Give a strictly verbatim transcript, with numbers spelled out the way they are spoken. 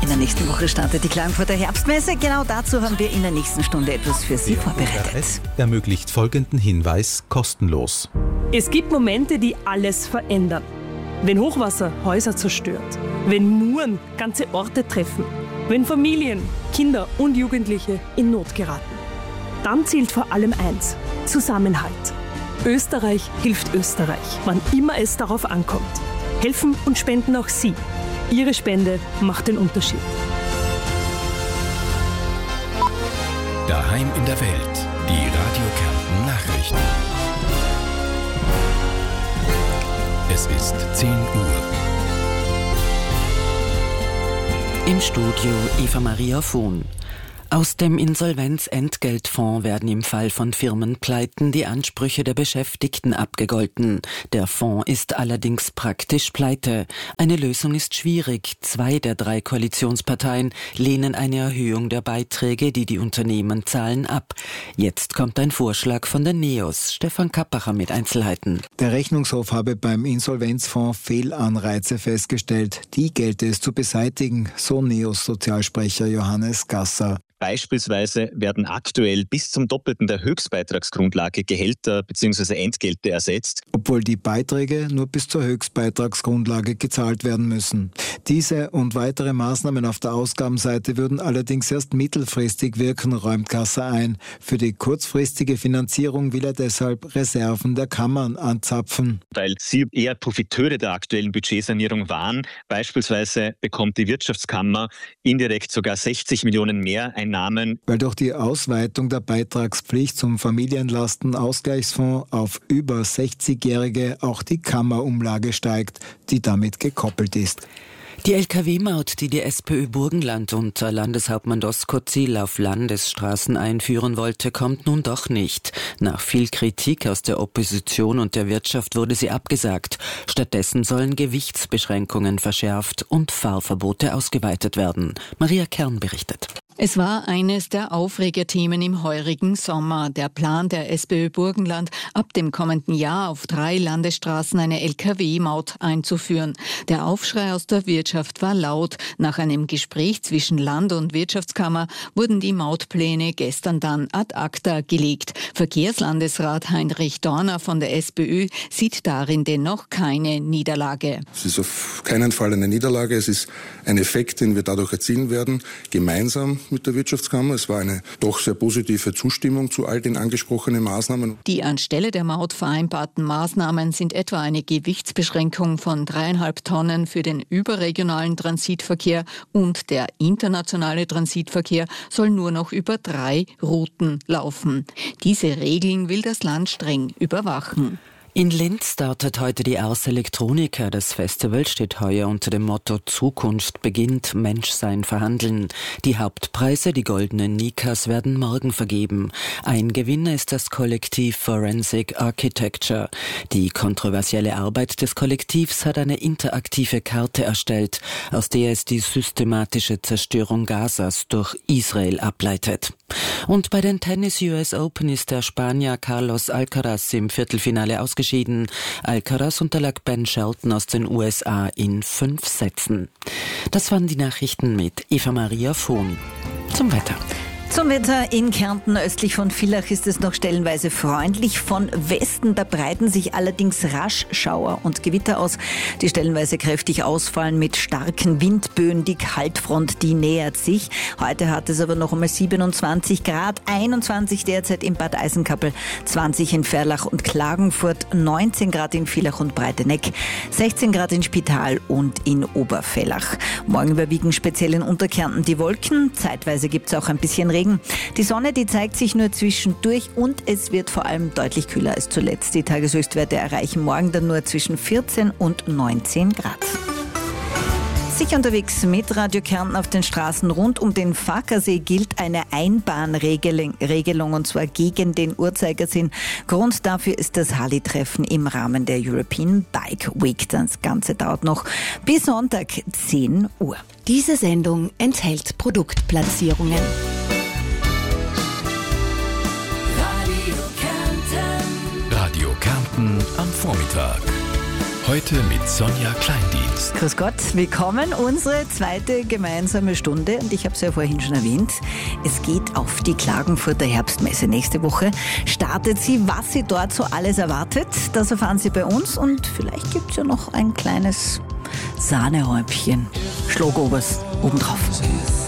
In der nächsten Woche startet die Klagenfurter Herbstmesse. Genau dazu haben wir in der nächsten Stunde etwas für Sie vorbereitet. Ermöglicht folgenden Hinweis kostenlos. Es gibt Momente, die alles verändern. Wenn Hochwasser Häuser zerstört, wenn Muren ganze Orte treffen, wenn Familien, Kinder und Jugendliche in Not geraten. Dann zählt vor allem eins: Zusammenhalt. Österreich hilft Österreich, wann immer es darauf ankommt. Helfen und spenden auch Sie. Ihre Spende macht den Unterschied. Daheim in der Welt, die Radio Kärnten Nachrichten. Es ist zehn Uhr. Im Studio Eva-Maria Vohn. Aus dem Insolvenzentgeltfonds werden im Fall von Firmenpleiten die Ansprüche der Beschäftigten abgegolten. Der Fonds ist allerdings praktisch pleite. Eine Lösung ist schwierig. Zwei der drei Koalitionsparteien lehnen eine Erhöhung der Beiträge, die die Unternehmen zahlen, ab. Jetzt kommt ein Vorschlag von der NEOS. Stefan Kappacher mit Einzelheiten. Der Rechnungshof habe beim Insolvenzfonds Fehlanreize festgestellt. Die gelte es zu beseitigen, so NEOS-Sozialsprecher Johannes Gasser. Beispielsweise werden aktuell bis zum Doppelten der Höchstbeitragsgrundlage Gehälter bzw. Entgelte ersetzt. Obwohl die Beiträge nur bis zur Höchstbeitragsgrundlage gezahlt werden müssen. Diese und weitere Maßnahmen auf der Ausgabenseite würden allerdings erst mittelfristig wirken, räumt Gasser ein. Für die kurzfristige Finanzierung will er deshalb Reserven der Kammern anzapfen. Weil sie eher Profiteure der aktuellen Budgetsanierung waren. Beispielsweise bekommt die Wirtschaftskammer indirekt sogar sechzig Millionen mehr Einnahmen. Weil durch die Ausweitung der Beitragspflicht zum Familienlastenausgleichsfonds auf über sechzigjährige auch die Kammerumlage steigt, die damit gekoppelt ist. Die L K W-Maut, die die SPÖ Burgenland unter Landeshauptmann Doskozil auf Landesstraßen einführen wollte, kommt nun doch nicht. Nach viel Kritik aus der Opposition und der Wirtschaft wurde sie abgesagt. Stattdessen sollen Gewichtsbeschränkungen verschärft und Fahrverbote ausgeweitet werden. Maria Kern berichtet. Es war eines der Aufregerthemen im heurigen Sommer. Der Plan der SPÖ Burgenland, ab dem kommenden Jahr auf drei Landesstraßen eine L K W-Maut einzuführen. Der Aufschrei aus der Wirtschaft war laut. Nach einem Gespräch zwischen Land- und Wirtschaftskammer wurden die Mautpläne gestern dann ad acta gelegt. Verkehrslandesrat Heinrich Dorner von der SPÖ sieht darin dennoch keine Niederlage. Es ist auf keinen Fall eine Niederlage. Es ist ein Effekt, den wir dadurch erzielen werden, gemeinsam mit der Wirtschaftskammer. Es war eine doch sehr positive Zustimmung zu all den angesprochenen Maßnahmen. Die anstelle der Maut vereinbarten Maßnahmen sind etwa eine Gewichtsbeschränkung von dreieinhalb Tonnen für den überregionalen Transitverkehr und der internationale Transitverkehr soll nur noch über drei Routen laufen. Diese Regeln will das Land streng überwachen. In Linz startet heute die Ars Electronica. Das Festival steht heuer unter dem Motto Zukunft beginnt, Menschsein verhandeln. Die Hauptpreise, die goldenen Nikas, werden morgen vergeben. Ein Gewinner ist das Kollektiv Forensic Architecture. Die kontroversielle Arbeit des Kollektivs hat eine interaktive Karte erstellt, aus der es die systematische Zerstörung Gazas durch Israel ableitet. Und bei den Tennis U S Open ist der Spanier Carlos Alcaraz im Viertelfinale ausgeschieden. Alcaraz unterlag Ben Shelton aus den U S A in fünf Sätzen. Das waren die Nachrichten mit Eva-Maria Vohn. Zum Wetter. Zum Wetter in Kärnten östlich von Villach ist es noch stellenweise freundlich. Von Westen, da breiten sich allerdings rasch Schauer und Gewitter aus, die stellenweise kräftig ausfallen mit starken Windböen. Die Kaltfront, die nähert sich. Heute hat es aber noch einmal siebenundzwanzig Grad, einundzwanzig derzeit in Bad Eisenkappel, zwanzig in Ferlach und Klagenfurt, neunzehn Grad in Villach und Breiteneck, sechzehn Grad in Spital und in Obervellach. Morgen überwiegen speziell in Unterkärnten die Wolken. Zeitweise gibt es auch ein bisschen Regen. Die Sonne, die zeigt sich nur zwischendurch und es wird vor allem deutlich kühler als zuletzt. Die Tageshöchstwerte erreichen morgen dann nur zwischen vierzehn und neunzehn Grad. Sicher unterwegs mit Radio Kärnten auf den Straßen rund um den Fackersee gilt eine Einbahnregelung und zwar gegen den Uhrzeigersinn. Grund dafür ist das Harley-Treffen im Rahmen der European Bike Week. Das Ganze dauert noch bis Sonntag zehn Uhr. Diese Sendung enthält Produktplatzierungen. Radio Kärnten am Vormittag. Heute mit Sonja Kleindienst. kannst. Grüß Gott, willkommen, unsere zweite gemeinsame Stunde. Und ich habe es ja vorhin schon erwähnt, es geht auf die Klagenfurter Herbstmesse. Nächste Woche startet sie. Was sie dort so alles erwartet, das erfahren Sie bei uns. Und vielleicht gibt es ja noch ein kleines Sahnehäubchen, Schlagobers obendrauf.